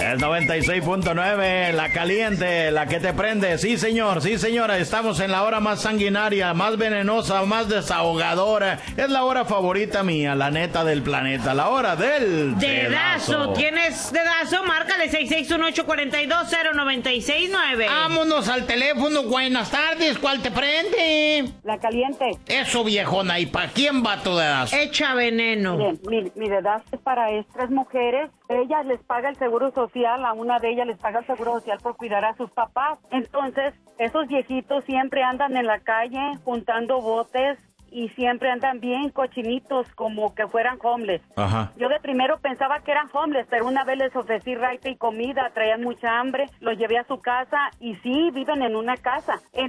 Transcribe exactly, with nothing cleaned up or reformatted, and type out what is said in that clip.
Es noventa y seis punto nueve, la caliente, la que te prende. Sí, señor, sí, señora. Estamos en la hora más sanguinaria, más venenosa, más desahogadora. Es la hora favorita mía, la neta del planeta. La hora del dedazo. ¿Tienes dedazo? Márcale seis seis uno ocho cuatro dos cero nueve seis nueve. Vámonos al teléfono. Buenas tardes. ¿Cuál te prende? La caliente. Eso, viejona. ¿Y para quién va tu dedazo? Echa veneno. Bien, mi, mi dedazo es para estas mujeres. Ellas les paga el seguro social, a una de ellas les paga el seguro social por cuidar a sus papás. Entonces, esos viejitos siempre andan en la calle juntando botes y siempre andan bien cochinitos, como que fueran homeless. Ajá. Yo de primero pensaba que eran homeless, pero una vez les ofrecí raite y comida, traían mucha hambre, los llevé a su casa y sí, viven en una casa.